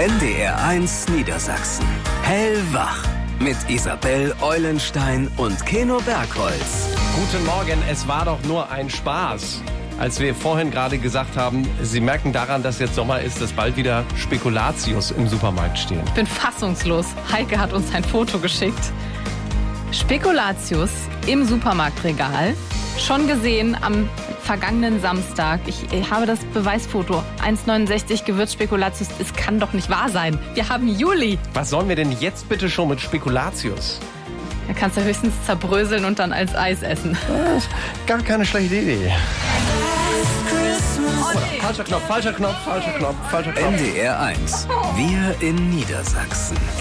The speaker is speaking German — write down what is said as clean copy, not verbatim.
NDR1 Niedersachsen. Hellwach mit Isabel Eulenstein und Keno Bergholz. Guten Morgen, es war doch nur ein Spaß. Als wir vorhin gerade gesagt haben, Sie merken daran, dass jetzt Sommer ist, dass bald wieder Spekulatius im Supermarkt stehen. Ich bin fassungslos. Heike hat uns ein Foto geschickt. Spekulatius im Supermarktregal. Schon gesehen am vergangenen Samstag. Ich habe das Beweisfoto. 1,69 Gewürzspekulatius. Es kann doch nicht wahr sein. Wir haben Juli. Was sollen wir denn jetzt bitte schon mit Spekulatius? Da kannst du höchstens zerbröseln und dann als Eis essen. Gar keine schlechte Idee. Falscher Knopf. NDR1. Wir in Niedersachsen.